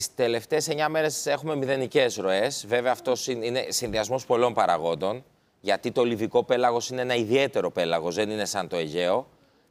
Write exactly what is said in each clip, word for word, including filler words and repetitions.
Τις τελευταίες εννιά μέρες έχουμε μηδενικές ροές. Βέβαια, αυτός είναι συνδυασμός πολλών παραγόντων, γιατί το λιβικό πέλαγος είναι ένα ιδιαίτερο πέλαγος, δεν είναι σαν το Αιγαίο.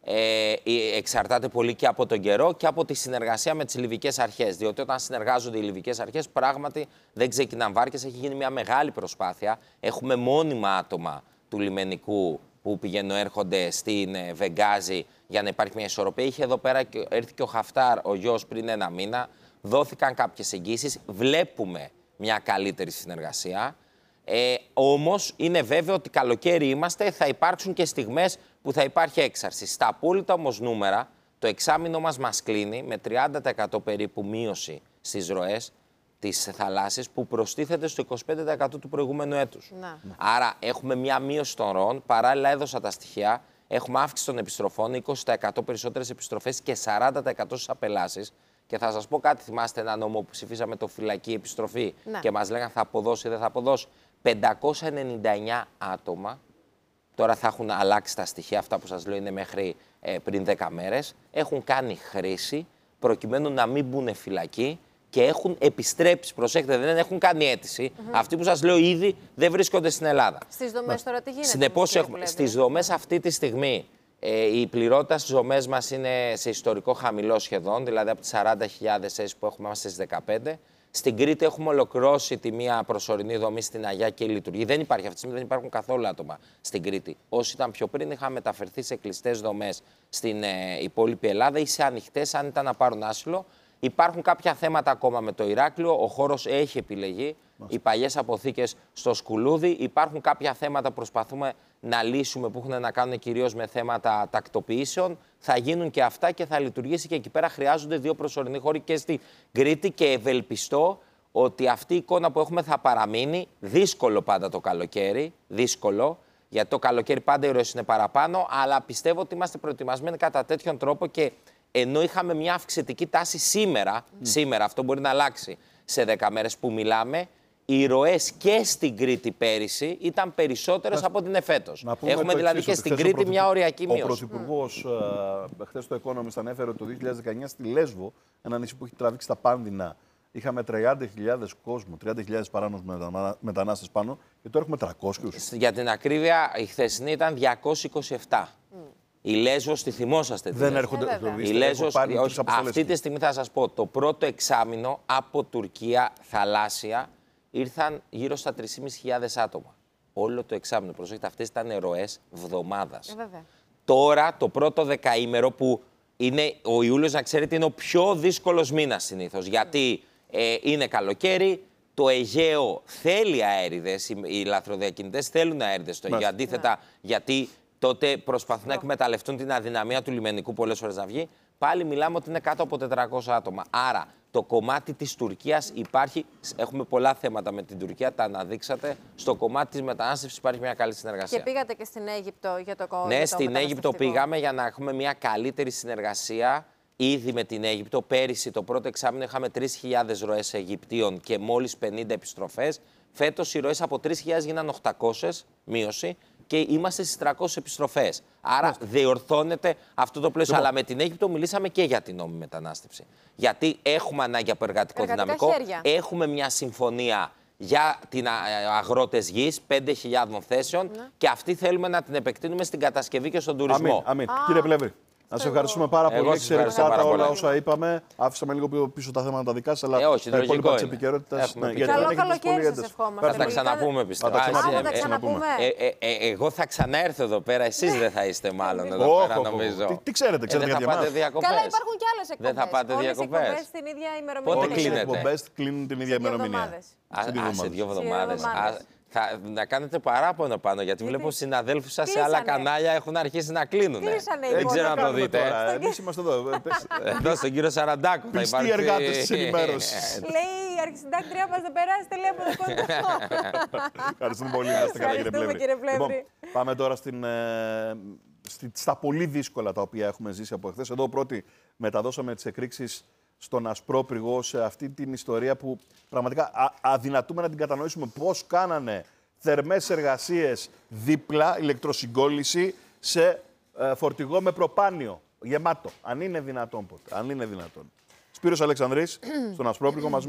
Ε, εξαρτάται πολύ και από τον καιρό και από τη συνεργασία με τις λιβικές αρχές. Διότι όταν συνεργάζονται οι λιβικές αρχές, πράγματι δεν ξεκινάνε βάρκες. Έχει γίνει μια μεγάλη προσπάθεια. Έχουμε μόνιμα άτομα του λιμενικού που πηγαίνουν, έρχονται στην Βεγγάζη για να υπάρχει μια ισορροπία. Είχε εδώ πέρα, έρθει και ο Χαφτάρ, ο γιος, πριν ένα μήνα. Δόθηκαν κάποιες εγγύσεις. Βλέπουμε μια καλύτερη συνεργασία. Ε, όμως είναι βέβαιο ότι καλοκαίρι είμαστε, θα υπάρξουν και στιγμές που θα υπάρχει έξαρση. Στα απόλυτα όμως νούμερα, το εξάμηνο μας μας κλείνει με τριάντα τοις εκατό περίπου μείωση στις ροές της θαλάσσης, που προστίθεται στο είκοσι πέντε τοις εκατό του προηγούμενου έτους. Να. Άρα έχουμε μια μείωση των ροών, παράλληλα έδωσα τα στοιχεία, έχουμε αύξηση των επιστροφών, είκοσι τοις εκατό περισσότερες επιστροφές και σαράντα τοις εκατό στις απελάσεις. Και θα σας πω κάτι, θυμάστε ένα νόμο που ψηφίσαμε, το φυλακή επιστροφή, να. και μας λέγανε θα αποδώσει ή δεν θα αποδώσει. πεντακόσια ενενήντα εννιά άτομα, τώρα θα έχουν αλλάξει τα στοιχεία, αυτά που σας λέω είναι μέχρι ε, πριν δέκα μέρες, έχουν κάνει χρήση προκειμένου να μην μπουν φυλακή και έχουν επιστρέψει, προσέξτε, δεν έχουν κάνει αίτηση. Mm-hmm. Αυτοί που σας λέω ήδη δεν βρίσκονται στην Ελλάδα. Στις δομές τώρα τι γίνεται? Συνεπώς, έχουμε, στις δομές αυτή τη στιγμή ε, η πληρότητα στις δομές μας είναι σε ιστορικό χαμηλό σχεδόν, δηλαδή από τις σαράντα χιλιάδες θέσεις που έχουμε είμαστε στις δεκαπέντε. Στην Κρήτη έχουμε ολοκληρώσει τη μία προσωρινή δομή στην Αγιά και λειτουργεί. Δεν υπάρχει αυτή τη στιγμή, δεν υπάρχουν καθόλου άτομα στην Κρήτη. Όσοι ήταν πιο πριν, είχαν μεταφερθεί σε κλειστές δομές στην ε, υπόλοιπη Ελλάδα ή σε ανοιχτές, αν ήταν να πάρουν άσυλο. Υπάρχουν κάποια θέματα ακόμα με το Ηράκλειο. Ο χώρος έχει επιλεγεί. Οι παλιές αποθήκες στο Σκουλούδι. Υπάρχουν κάποια θέματα που προσπαθούμε να λύσουμε που έχουν να κάνουν κυρίως με θέματα τακτοποιήσεων. Θα γίνουν και αυτά και θα λειτουργήσει και εκεί πέρα. Χρειάζονται δύο προσωρινοί χώροι και στην Κρήτη και ευελπιστώ ότι αυτή η εικόνα που έχουμε θα παραμείνει. Δύσκολο πάντα το καλοκαίρι. Δύσκολο. Γιατί το καλοκαίρι πάντα οι ροές είναι παραπάνω. Αλλά πιστεύω ότι είμαστε προετοιμασμένοι κατά τέτοιον τρόπο και ενώ είχαμε μια αυξητική τάση σήμερα, mm. σήμερα αυτό μπορεί να αλλάξει σε δέκα μέρες που μιλάμε, οι ροές και στην Κρήτη πέρυσι ήταν περισσότερες από την εφέτος. Έχουμε δηλαδή εξής, και στην Κρήτη πρωθυπου... μια οριακή μείωση. Ο Πρωθυπουργός mm. χθες το Economist ανέφερε ότι το δύο χιλιάδες δεκαεννιά στη Λέσβο, ένα νησί που έχει τραβήξει τα πάνδυνα, είχαμε τριάντα χιλιάδες κόσμο, τριάντα χιλιάδες παράνομους μετα... μετανάστες πάνω και τώρα έχουμε τριακόσιους. Για την ακρίβεια, η χθεσινή ήταν διακόσιοι είκοσι επτά. Mm. Η Λέσβος, τη θυμόσαστε. Δεν έρχονται. Ε, η Λέσβος, όχι, αυτή τη στιγμή θα σας πω, το πρώτο εξάμηνο από Τουρκία θαλάσσια ήρθαν γύρω στα τρεις χιλιάδες πεντακόσια άτομα. Όλο το εξάμηνο. Προσέξτε, αυτές ήταν ροές βδομάδας. Ε, Τώρα, το πρώτο δεκαήμερο που είναι ο Ιούλιος, να ξέρετε, είναι ο πιο δύσκολος μήνας συνήθως. Γιατί ε, είναι καλοκαίρι, το Αιγαίο θέλει αέριδες, οι, οι λαθροδιακινητές θέλουν αέριδες στο Αιγαίο. Αντίθετα, yeah. γιατί τότε προσπαθούν να εκμεταλλευτούν την αδυναμία του λιμενικού πολλές φορές να βγει. Πάλι μιλάμε ότι είναι κάτω από τετρακόσια άτομα. Άρα, το κομμάτι της Τουρκίας υπάρχει. Έχουμε πολλά θέματα με την Τουρκία, τα αναδείξατε. Στο κομμάτι της μετανάστευσης υπάρχει μια καλή συνεργασία. Και πήγατε και στην Αίγυπτο για το κόμμα. Ναι, στην Αίγυπτο πήγαμε για να έχουμε μια καλύτερη συνεργασία ήδη με την Αίγυπτο. Πέρυσι, το πρώτο εξάμηνο, είχαμε τρεις χιλιάδες ροές Αιγυπτίων και μόλις πενήντα επιστροφές. Φέτος οι ροές από τρεις χιλιάδες γίναν οκτακόσιες, μείωση. Και είμαστε στις τριακόσιες επιστροφές. Άρα Μάλιστα. διορθώνεται αυτό το πλαίσιο. Λοιπόν. Αλλά με την Αίγυπτο μιλήσαμε και για την νόμιμη μετανάστευση. Γιατί έχουμε ανάγκη από εργατικό Εργατικά δυναμικό. Χέρια. Έχουμε μια συμφωνία για την αγρότες γης, πέντε χιλιάδες θέσεων. Ναι. Και αυτή θέλουμε να την επεκτείνουμε στην κατασκευή και στον τουρισμό. Αμήν, αμήν. Κύριε Πλεύρη. Να σε ευχαριστούμε πάρα πολύ. Εξαιρετικά όλα όσα είπαμε. Άφησαμε λίγο πίσω τα θέματα δικά σας, αλλά ε, όχι, τα υπόλοιπα της επικαιρότητας. Ναι, καλό καλοκαίρι σας ευχόμαστε. Θα τα ξαναπούμε, πιστεύω. Θα τα ξαναπούμε. Εγώ θα ξαναέρθω εδώ πέρα, εσείς δεν θα είστε μάλλον εδώ πέρα, νομίζω. Τι ξέρετε, ξέρετε για εμάς. Καλά, υπάρχουν και άλλες εκπομπές. Δεν θα πάτε διακοπές. Όλες οι εκπομπές την ίδια ημερομηνία. Πότε κλείνετε? Οι εκπομπές κλείνουν την ίδια ημερομηνία. Σε δύο εβδομάδες. Θα, να κάνετε παράπονο πάνω, γιατί γιατί βλέπω συναδέλφους σας σε άλλα κανάλια έχουν αρχίσει να κλείνουν. Δεν ξέρω αν το δείτε. Εμείς είμαστε εδώ. Εδώ στον κύριο Σαραντάκο θα υπάρχει. Πιστοί εργάτες της ενημέρωσης. Λέει η αρχισυντάκτριά μας δεν περάσετε, λέει από το κοντό. Ευχαριστούμε πολύ. Να είστε καλά, κύριε Πλεύρη. Πάμε τώρα στην, στα πολύ δύσκολα τα οποία έχουμε ζήσει από εχθές. Εδώ πρώτη μεταδώσαμε τις εκρήξεις στον Ασπρόπυργο, σε αυτή την ιστορία που πραγματικά α, αδυνατούμε να την κατανοήσουμε πώς κάνανε θερμές εργασίες δίπλα, ηλεκτροσυγκόλληση, σε ε, φορτηγό με προπάνιο, γεμάτο. Αν είναι δυνατόν ποτέ, αν είναι δυνατόν. Σπύρος Αλεξανδρής, στον Ασπρόπληγο μαζί